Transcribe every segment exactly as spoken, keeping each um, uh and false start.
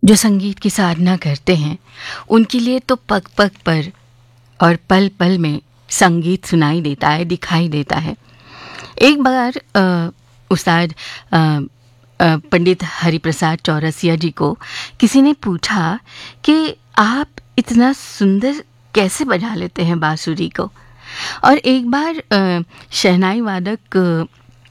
जो संगीत की साधना करते हैं उनके लिए तो पग पग पर और पल पल में संगीत सुनाई देता है, दिखाई देता है। एक बार अ, उस्ताद अ, अ, पंडित हरिप्रसाद चौरसिया जी को किसी ने पूछा कि आप इतना सुंदर कैसे बजा लेते हैं बांसुरी को। और एक बार अ, शहनाई वादक अ,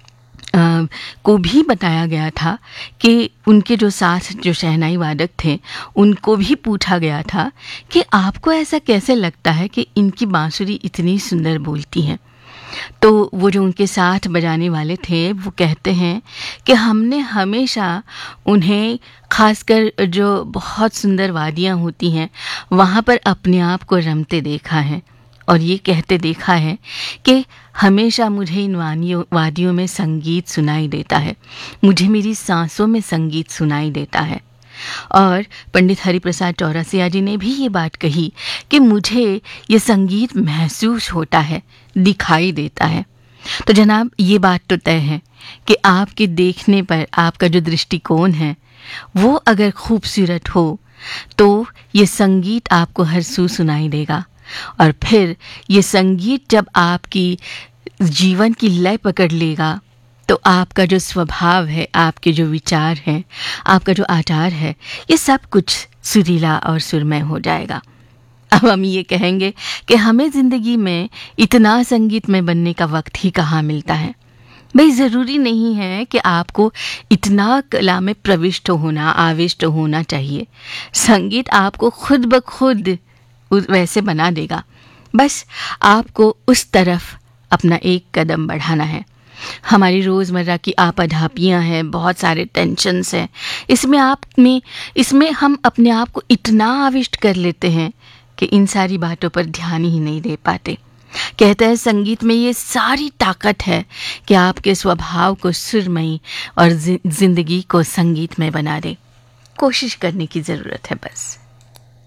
अ, को भी बताया गया था कि उनके जो साथ जो शहनाई वादक थे उनको भी पूछा गया था कि आपको ऐसा कैसे लगता है कि इनकी बांसुरी इतनी सुंदर बोलती हैं। तो वो जो उनके साथ बजाने वाले थे वो कहते हैं कि हमने हमेशा उन्हें, खासकर जो बहुत सुंदर वादियाँ होती हैं वहाँ पर अपने आप को रमते देखा है और ये कहते देखा है कि हमेशा मुझे इन वानियों वादियों में संगीत सुनाई देता है, मुझे मेरी सांसों में संगीत सुनाई देता है। और पंडित हरिप्रसाद चौरसिया जी ने भी ये बात कही कि मुझे ये संगीत महसूस होता है, दिखाई देता है। तो जनाब, ये बात तो तय है कि आपके देखने पर आपका जो दृष्टिकोण है वो अगर खूबसूरत हो तो ये संगीत आपको हर सू सुनाई देगा। और फिर ये संगीत जब आपकी जीवन की लय पकड़ लेगा तो आपका जो स्वभाव है, आपके जो विचार हैं, आपका जो आचार है, ये सब कुछ सुरीला और सुरमय हो जाएगा। अब हम ये कहेंगे कि हमें ज़िंदगी में इतना संगीत में बनने का वक्त ही कहाँ मिलता है। भाई, ज़रूरी नहीं है कि आपको इतना कला में प्रविष्ट होना, आविष्ट होना चाहिए। संगीत आपको खुद ब खुद वैसे बना देगा। बस आपको उस तरफ अपना एक कदम बढ़ाना है। हमारी रोज़मर्रा की आपाधापियाँ हैं, बहुत सारे टेंशन्स हैं, इसमें आप में इसमें हम अपने आप को इतना आविष्ट कर लेते हैं कि इन सारी बातों पर ध्यान ही नहीं दे पाते। कहते हैं संगीत में ये सारी ताकत है कि आपके स्वभाव को सुरमयी और जिंदगी को संगीत में बना दे। कोशिश करने की ज़रूरत है बस।